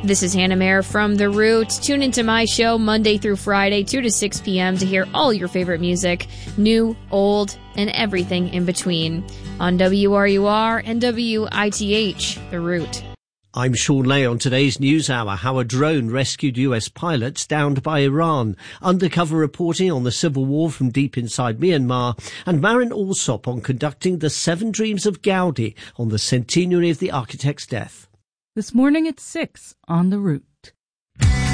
This is Hannah Mayer from The Root. Tune into my show Monday through Friday, 2 to 6 p.m. to hear all your favorite music, new, old, and everything in between on WRUR and WITH, The Root. I'm Sean Lay on today's News Hour. How a drone rescued US pilots downed by Iran. Undercover reporting on the civil war from deep inside Myanmar. And Marin Alsop on conducting the 7 Dreams of Gaudi on the centenary of the architect's death. This morning at 6 on The Root.